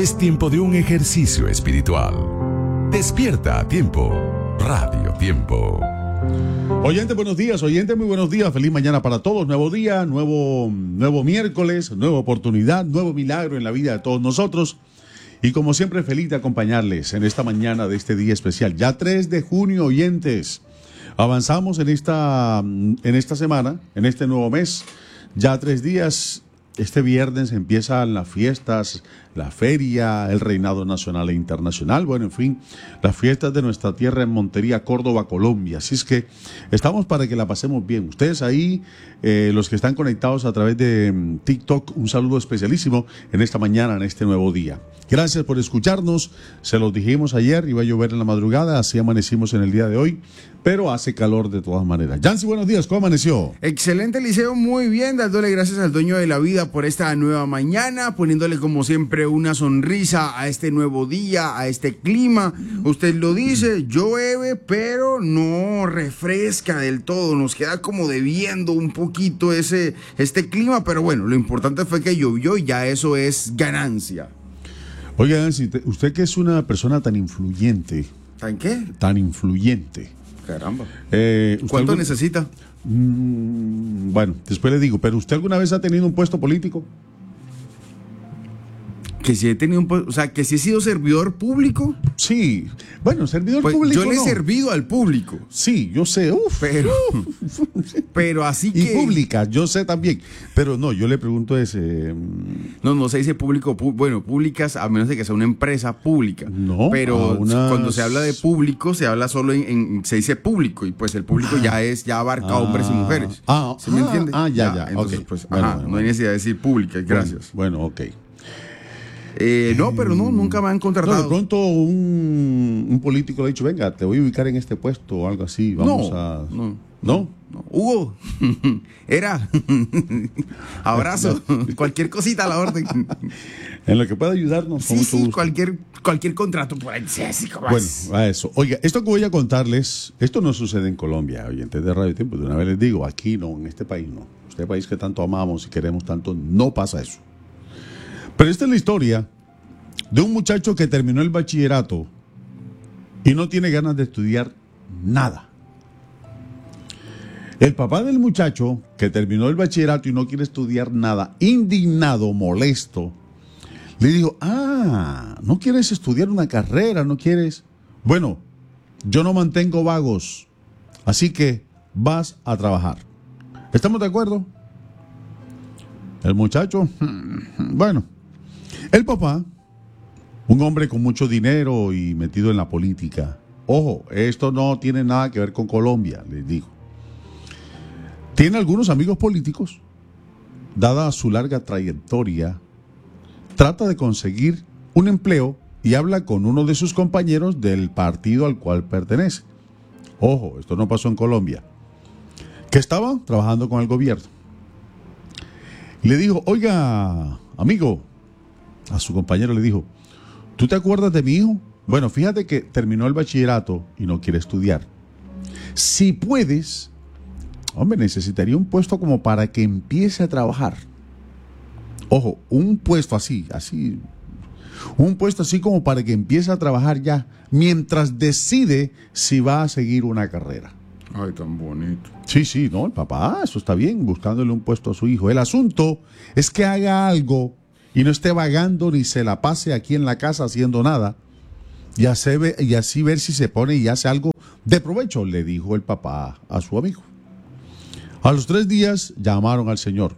Es tiempo de un ejercicio espiritual. Despierta a tiempo. Radio Tiempo. Oyente, buenos días. Oyente, muy buenos días. Feliz mañana para todos. Nuevo día, nuevo miércoles, nueva oportunidad, nuevo milagro en la vida de todos nosotros. Y como siempre, feliz de acompañarles en esta mañana de este día especial. Ya 3 de junio, oyentes. Avanzamos en esta semana, en este nuevo mes. Ya 3 días. Este viernes empiezan las fiestas, la feria, el reinado nacional e internacional, bueno, en fin, las fiestas de nuestra tierra en Montería, Córdoba, Colombia. Así es que estamos para que la pasemos bien. Ustedes ahí, los que están conectados a través de TikTok, un saludo especialísimo en esta mañana, en este nuevo día. Gracias por escucharnos. Se los dijimos ayer, iba a llover en la madrugada, así amanecimos en el día de hoy, pero hace calor de todas maneras. Yancy, buenos días, ¿cómo amaneció? Excelente, Eliseo, muy bien, dándole gracias al dueño de la vida por esta nueva mañana, poniéndole como siempre una sonrisa a este nuevo día, a este clima. Usted lo dice, llueve, pero no refresca del todo, nos queda como debiendo un poquito este clima, pero bueno, lo importante fue que llovió y ya eso es ganancia. Oiga, Yancy, usted que es una persona tan influyente. ¿Tan qué? Tan influyente. Caramba. ¿Cuánto necesita? Bueno, después le digo, pero ¿usted alguna vez ha tenido un puesto político? Que si he tenido o sea, que si he sido servidor público. Sí, bueno, servidor pues público yo le he no. servido al público. Sí, yo sé, pero así y que... Y pública, yo sé también, pero no, yo le pregunto No se dice público, bueno, públicas, a menos de que sea una empresa pública. No, pero cuando se habla de público, se habla solo se dice público, y pues el público ya abarca hombres y mujeres. ¿Sí me entiende? Ya. Entonces, Okay. pues, bueno, no hay necesidad de decir pública, gracias. Bueno, ok. No, pero nunca me han contratado. No, de pronto un político le ha dicho, venga, te voy a ubicar en este puesto o algo así, ¿No? Hugo, era abrazo, cualquier cosita a la orden. En lo que pueda ayudarnos. Sí, cualquier contrato por ahí. Sí, bueno, a eso. Oiga, esto que voy a contarles, esto no sucede en Colombia, oyentes de Radio Tiempo, de una vez les digo, aquí no, en este país no. Este país que tanto amamos y queremos tanto, no pasa eso. Pero esta es la historia de un muchacho que terminó el bachillerato y no tiene ganas de estudiar nada. El papá del muchacho que terminó el bachillerato y no quiere estudiar nada, indignado, molesto, le dijo, ¿no quieres estudiar una carrera? ¿No quieres? Bueno, yo no mantengo vagos, así que vas a trabajar. ¿Estamos de acuerdo? El muchacho, bueno, el papá, un hombre con mucho dinero y metido en la política. Ojo, esto no tiene nada que ver con Colombia, les digo. Tiene algunos amigos políticos, dada su larga trayectoria, trata de conseguir un empleo y habla con uno de sus compañeros del partido al cual pertenece. Ojo, esto no pasó en Colombia. Que estaba trabajando con el gobierno. Le dijo, oiga, amigo, a su compañero le dijo, ¿tú te acuerdas de mi hijo? Bueno, fíjate que terminó el bachillerato y no quiere estudiar. Si puedes... Hombre, necesitaría un puesto como para que empiece a trabajar. Ojo, un puesto así. Un puesto así como para que empiece a trabajar ya, mientras decide si va a seguir una carrera. Ay, tan bonito. Sí, no, el papá, eso está bien, buscándole un puesto a su hijo. El asunto es que haga algo y no esté vagando ni se la pase aquí en la casa haciendo nada. Y así ver si se pone y hace algo de provecho, le dijo el papá a su amigo. A los 3 días llamaron al señor.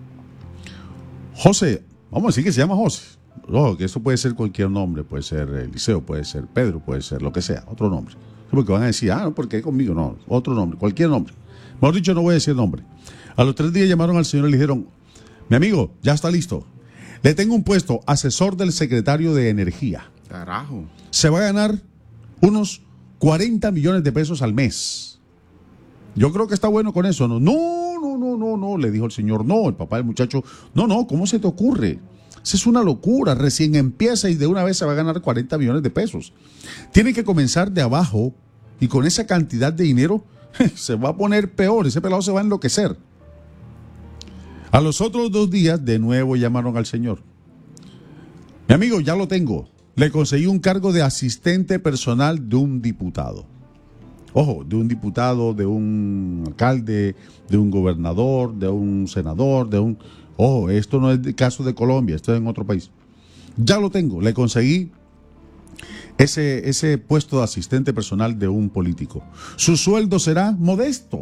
José, vamos a decir que se llama José. Ojo, que esto puede ser cualquier nombre, puede ser Eliseo, puede ser Pedro, puede ser lo que sea, otro nombre. Porque van a decir, no, porque conmigo, no, otro nombre, cualquier nombre. Mejor dicho, no voy a decir nombre. A los 3 días llamaron al señor y le dijeron, mi amigo, ya está listo. Le tengo un puesto, asesor del secretario de Energía. Carajo. Se va a ganar unos 40 millones de pesos al mes. Yo creo que está bueno con eso, ¿no? No, le dijo el señor, no, el papá del muchacho, no, ¿cómo se te ocurre? Esa es una locura, recién empieza y de una vez se va a ganar 40 millones de pesos. Tiene que comenzar de abajo y con esa cantidad de dinero se va a poner peor, ese pelado se va a enloquecer. A los otros 2 días, de nuevo llamaron al señor. Mi amigo, ya lo tengo. Le conseguí un cargo de asistente personal de un diputado. Ojo, de un diputado, de un alcalde, de un gobernador, de un senador, Ojo, esto no es el caso de Colombia, esto es en otro país. Ya lo tengo, le conseguí ese puesto de asistente personal de un político. Su sueldo será modesto,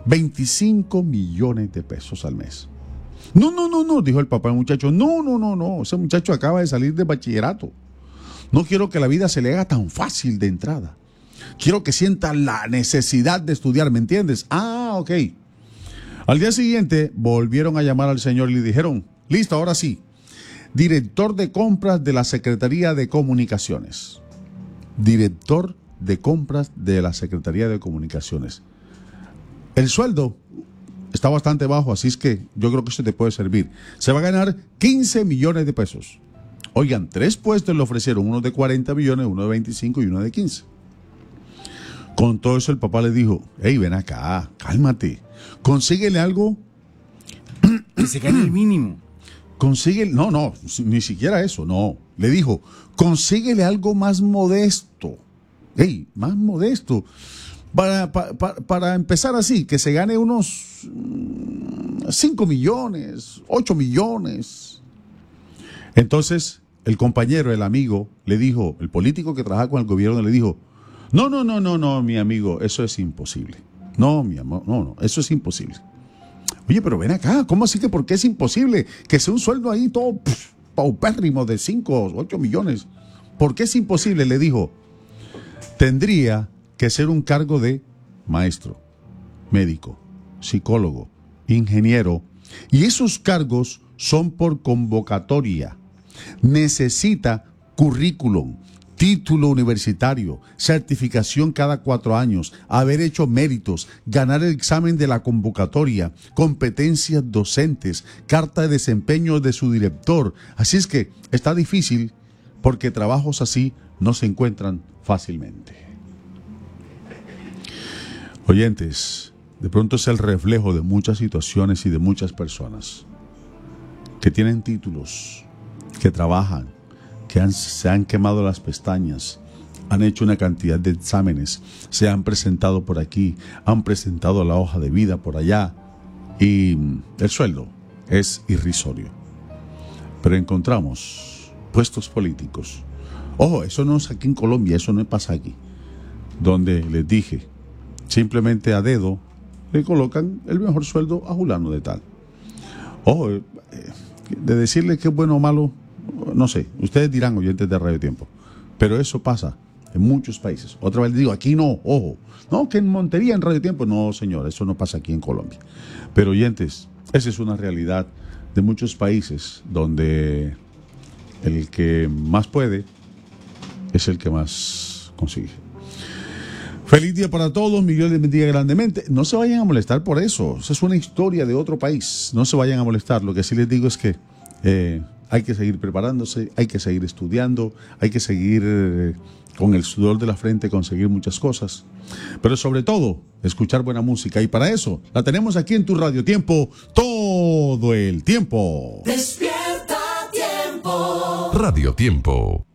25 millones de pesos al mes. No, dijo el papá del muchacho. No, ese muchacho acaba de salir de bachillerato. No quiero que la vida se le haga tan fácil de entrada. Quiero que sienta la necesidad de estudiar, ¿me entiendes? Ah, ok. Al día siguiente volvieron a llamar al señor y le dijeron, listo, ahora sí, director de compras de la Secretaría de Comunicaciones. Director de compras de la Secretaría de Comunicaciones. El sueldo está bastante bajo, así es que yo creo que eso te puede servir. Se va a ganar 15 millones de pesos. Oigan, 3 puestos le ofrecieron, uno de 40 millones, uno de 25 y uno de 15. Con todo eso el papá le dijo, hey, ven acá, cálmate, consíguele algo. Que se gane el mínimo. No, ni siquiera eso, no. Le dijo, consíguele algo más modesto. Hey, más modesto. Para empezar así, que se gane unos 5 millones, 8 millones. Entonces, el compañero, el amigo, le dijo, el político que trabaja con el gobierno le dijo, no, mi amigo, eso es imposible. No, mi amor, no, eso es imposible. Oye, pero ven acá, ¿cómo así que por qué es imposible? Que sea un sueldo ahí todo paupérrimo de 5 o 8 millones. ¿Por qué es imposible? Le dijo, tendría que ser un cargo de maestro, médico, psicólogo, ingeniero. Y esos cargos son por convocatoria. Necesita currículum, título universitario, certificación cada 4 años, haber hecho méritos, ganar el examen de la convocatoria, competencias docentes, carta de desempeño de su director. Así es que está difícil porque trabajos así no se encuentran fácilmente. Oyentes, de pronto es el reflejo de muchas situaciones y de muchas personas que tienen títulos, que trabajan, que se han quemado las pestañas, han hecho una cantidad de exámenes, se han presentado por aquí, han presentado la hoja de vida por allá y el sueldo es irrisorio. Pero encontramos puestos políticos. Ojo, eso no es aquí en Colombia, eso no pasa aquí. Donde les dije, simplemente a dedo le colocan el mejor sueldo a fulano de tal. Ojo, de decirle que es bueno o malo, no sé, ustedes dirán, oyentes de Radio Tiempo, pero eso pasa en muchos países. Otra vez digo, aquí no, ojo, no, que en Montería, en Radio Tiempo, no señor, eso no pasa aquí en Colombia. Pero oyentes, esa es una realidad de muchos países donde el que más puede es el que más consigue. Feliz día para todos, Miguel les bendiga grandemente. No se vayan a molestar por eso, esa es una historia de otro país, no se vayan a molestar. Lo que sí les digo es que hay que seguir preparándose, hay que seguir estudiando, hay que seguir con el sudor de la frente, conseguir muchas cosas. Pero sobre todo, escuchar buena música. Y para eso, la tenemos aquí en tu Radio Tiempo, todo el tiempo. Despierta Tiempo. Radio Tiempo.